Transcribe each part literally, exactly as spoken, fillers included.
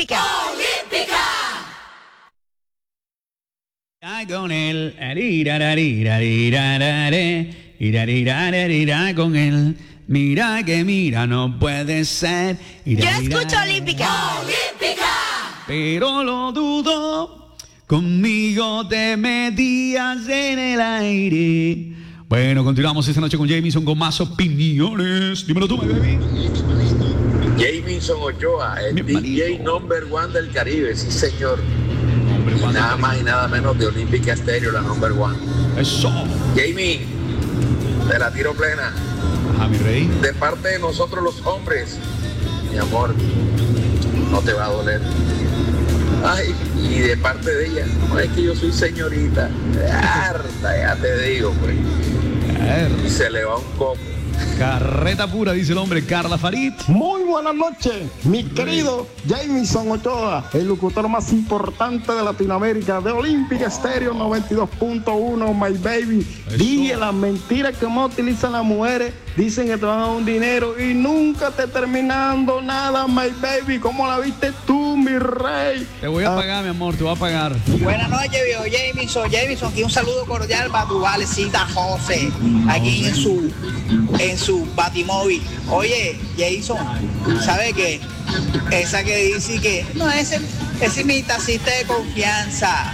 Olímpica. Olímpica. Con él, irá con él, mira que mira, no puede ser. Yo escucho Olímpica. Olímpica. Pero lo dudo, conmigo te metías en el aire. Bueno, continuamos esta noche con Jamison con más opiniones. Dímelo tú, my baby. Jamison Ochoa, el Mi D J hermanito. number one del Caribe, sí señor. Hombre, Y ¿cuándo nada te- más y nada menos de Olímpica Stereo, la number one. Eso. Jamie, te la tiro plena. Ajá, mi rey. De parte de nosotros los hombres, mi amor, no te va a doler. Ay, y de parte de ella, no es que yo soy señorita. Harta, ya te digo, pues. Y se le va un copo. Carreta pura, dice el hombre. Carla Farid. Muy buenas noches, mi querido Jamison Ochoa, el locutor más importante de Latinoamérica, de Olímpica Estéreo noventa y dos punto uno, my baby. Eso. Dije las mentiras que más utilizan las mujeres, dicen que te van a dar un dinero y nunca te terminando nada, my baby. ¿Cómo la viste tú, mi rey? Te voy a pagar, mi amor, te voy a pagar. Buenas noches, viejo Jamison. Jamison, aquí un saludo cordial para tu valecita José, aquí en su en su batimóvil. Oye, Jason, ¿sabe qué? Esa que dice que no, ese, ese es mi tacita de confianza.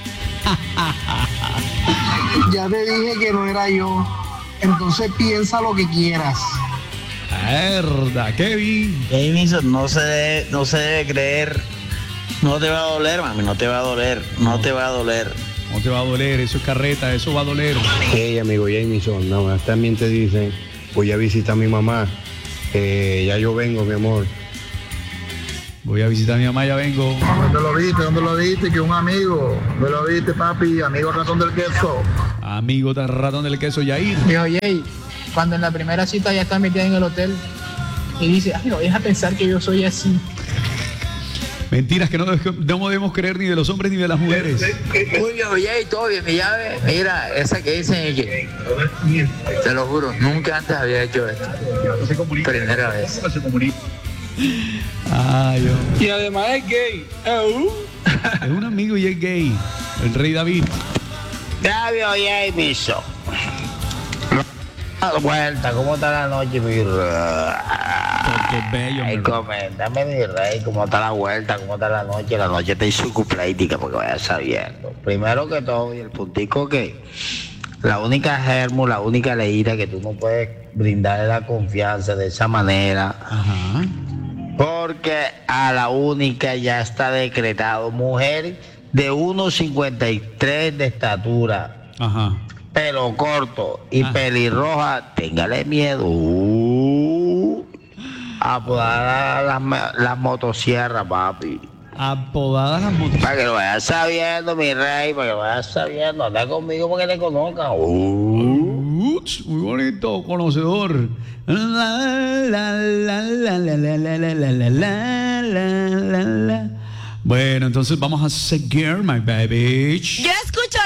Ya te dije que no era yo. Entonces piensa lo que quieras. Verdad, Kevin. Jamison, no se debe, no se debe creer. No te va a doler, mami, no te va a doler, no te va a doler. No te va a doler, eso es carreta, eso va a doler. Hey, amigo Jamison, nada más también te dicen, voy a visitar a mi mamá, eh, ya yo vengo, mi amor. Voy a visitar a mi mamá, ya vengo. ¿Dónde lo viste? ¿Dónde lo viste? Que un amigo. ¿Dónde lo viste, papi? Amigo ratón del queso. Amigo tan ratón del queso, Yair. Viejo Jay, cuando en la primera cita ya está metida en el hotel y dice, ay, no deja pensar que yo soy así. Mentiras que no, no debemos creer ni de los hombres ni de las mujeres. Muy bien, oye, todo bien, mi llave. Mira, esa que dicen que, te lo juro, nunca antes había hecho esto. Primera vez. Ay, yo. Y además es gay. Es un amigo y es gay. El rey David. Ya vio Jamison. Vuelta, ¿cómo está la noche, mi rey? Qué bello, Ay, mi rey. coméntame, mi rey, cómo está la vuelta, cómo está la noche. La noche está insucuplética porque vaya sabiendo. Primero que todo, y el puntico que la única germo, la única leída que tú no puedes brindarle la confianza de esa manera. Ajá. Porque a la única ya está decretado mujer de uno cincuenta y tres de estatura. Ajá. Pelo corto y Ah. pelirroja, téngale miedo. Uh, apodar las, ma- las motosierras, papi. Apodadas las motos. Para que lo vayas sabiendo, mi rey, para que lo vayas sabiendo. Anda conmigo para que te conozcan. Uh. Uch, muy bonito, conocedor. La, la, la, la, la, la, la, la, la, la, la, la, la, la. Bueno, entonces vamos a seguir, my baby. Yo escucho